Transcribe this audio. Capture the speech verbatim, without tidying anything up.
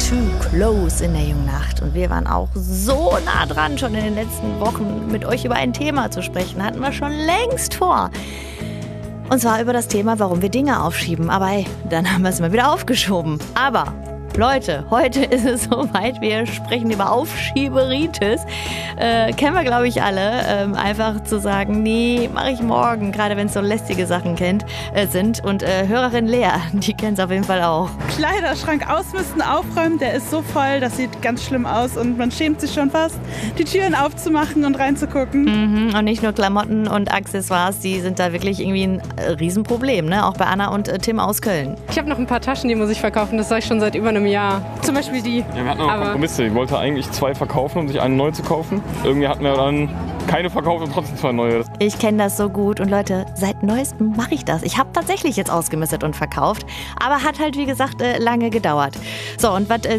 Too Close in der Jungnacht. Und wir waren auch so nah dran, schon in den letzten Wochen mit euch über ein Thema zu sprechen. Hatten wir schon längst vor. Und zwar über das Thema, warum wir Dinge aufschieben. Aber hey, dann haben wir es mal wieder aufgeschoben. Aber Leute, heute ist es soweit. Wir sprechen über Aufschieberitis. Äh, kennen wir, glaube ich, alle. Ähm, einfach zu sagen, nee, mache ich morgen. Gerade wenn es so lästige Sachen kennt, äh, sind. Und äh, Hörerin Lea, die kennt es auf jeden Fall auch. Kleiderschrank ausmisten, aufräumen, der ist so voll, das sieht ganz schlimm aus. Und man schämt sich schon fast, die Türen aufzumachen und reinzugucken. Mhm, und nicht nur Klamotten und Accessoires, die sind da wirklich irgendwie ein äh, Riesenproblem. Ne? Auch bei Anna und äh, Tim aus Köln. Ich habe noch ein paar Taschen, die muss ich verkaufen. Das sage ich schon seit über einem Jahr. Zum Beispiel die. Ja, wir hatten noch Kompromisse. Ich wollte eigentlich zwei verkaufen, um sich eine neu zu kaufen. Irgendwie hatten wir dann keine verkauft und trotzdem zwei neue. Ich kenne das so gut und Leute, seit neuestem mache ich das. Ich habe tatsächlich jetzt ausgemistet und verkauft, aber hat halt wie gesagt äh, lange gedauert. So, und was äh,